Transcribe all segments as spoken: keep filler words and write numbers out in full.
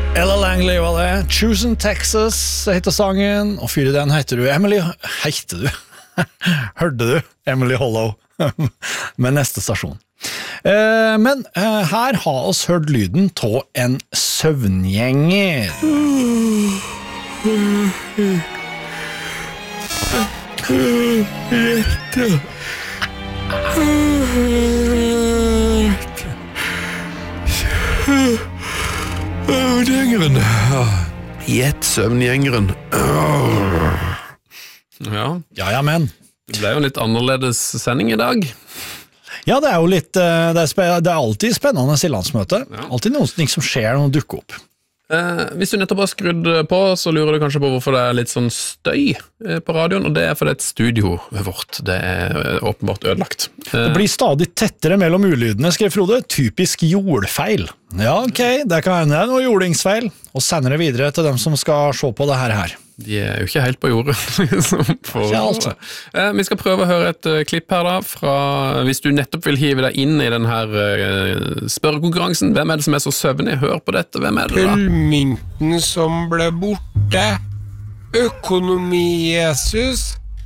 Ella Langley var det. Choosing Texas heter sangen, og fyre den heter du Emily. Heiter du? Hørte du? Emily Hollow. Med neste stasjon. Eh, men eh, her har oss hørt lyden av en søvngjenger. Søvngjengeren. Gjett søvngjengeren. Ja. Ja, ja, men. Det ble jo en litt annerledes sending i dag. Ja, det er jo litt, det er, det er alltid spennende i landsmøte. Ja. Alltid noe som skjer når det dukker opp. Eh, hvis du nettopp har skrudd på, så lurer du kanskje på hvorfor det er litt sånn støy på radioen, og det er fordi et studio vårt, det er åpenbart ødelagt. Eh, det blir stadig tettere mellom ulydene, skrev Frode. Typisk jordfeil. Ja, ok, det kan hende noe jordingsfeil, og sender det videre til dem som skal se på det her her. De er jo ikke helt på jordet. Ikke alt. Eh, vi skal prøve å høre et uh, klipp her da, fra, hvis du nettopp vil hive deg inn i den her uh, spørrekonkurransen. Hvem er det som er så søvnig? Hør på dette, hvem er det da? Pølmynten som ble borte. Økonomi-Jesus.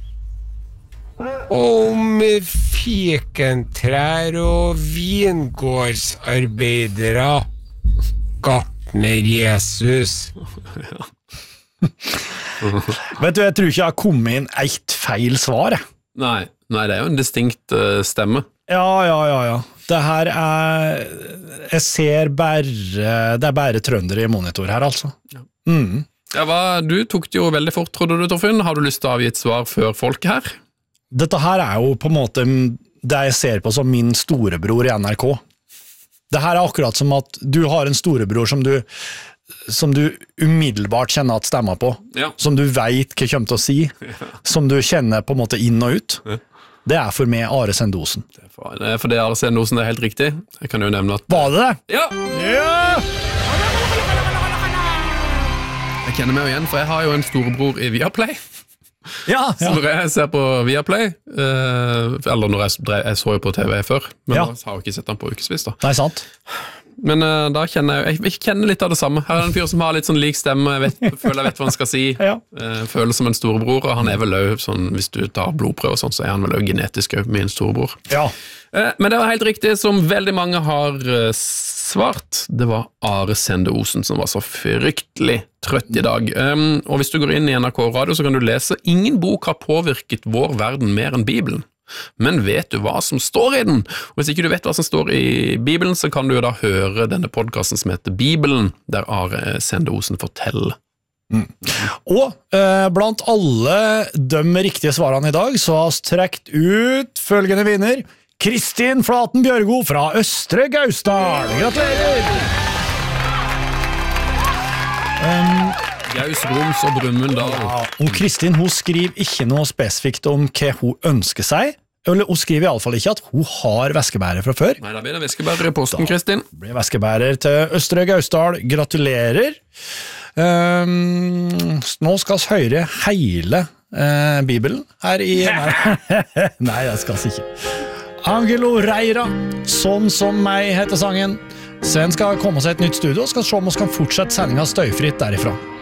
Om fikentrær og vingårdsarbeidere. Gartner-Jesus. Ja. Vet du, jeg tror ikke jeg har kommet inn eitt feil svar. Nei, nei, det er jo en distinkt uh, stemme. Ja, ja, ja, ja. Det her er, jeg ser bare, det er bare trøndere i monitor her, altså. Ja. Mm. Ja, hva, du tok det jo veldig fort, trodde du, Torfinn. Har du lyst til å avgi et svar før folket her? Dette her er jo på en måte det jeg ser på som min storebror i N R K. Det her er akkurat som at du har en storebror som du som du umiddelbart kjenner at stemmer på, ja. Som du vet hva kommer til å si, ja. Som du kjenner på en måte inn og ut. Ja. Det er for meg Are Sendosen. Det er for, det er for det Are Sendosen er helt riktig. Jeg kan jo nevne at... Var det det? Ja! Ja! Jeg kjenner meg jo igjen, for jeg har jo en storebror i Viaplay. Ja, ja. Så når jeg ser på Viaplay, eh, eller når jeg, jeg så jo på T V før, men ja. Da har jeg ikke sett den på ukesvis da. Nei, sant. Men uh, da kjenner jeg, jeg kjenner litt av det samme. Her er en fyr som har litt sånn lik stemme, jeg vet, føler jeg vet hva han skal si, ja. uh, føler som en storebror, og han er vel også, sånn, hvis du tar blodprøve og sånn, så er han vel også genetisk også min storebror. Ja. Uh, men det var helt riktig, som veldig mange har uh, svart, det var Are Sendosen som var så fryktelig trøtt i dag. Um, og hvis du går inn i N R K Radio, så kan du lese, ingen bok har påvirket vår verden mer enn Bibelen. Men vet du hva som står i den? Og hvis ikke du vet hva som står i Bibelen, så kan du jo da høre denne podcasten som heter Bibelen, der Are Sendosen forteller. Mm. Og eh, blant alle de riktige svarene i dag, så har vi trekt ut følgende vinner, Kristin Flaten Bjørgo fra Østre Gausdal. Gratulerer! Um, Gaus, Roms og Brumunddal. Ja, og Kristin, hun skriver ikke noe spesifikt om hva hun ønsker seg, eller hun skriver i alle fall ikke at hun har væskebærer fra før. Nei, da blir det væskebærer i posten, Kristin. Da blir væskebærer til Østre Gausdal. Gratulerer. Um, nå skal vi høre hele uh, Bibelen her i... Nei, det skal vi ikke. Angelo Reira, Sånn som meg heter sangen. Sen skal komme seg et nytt studio, og skal se om vi kan fortsette sendingen støyfritt derifra.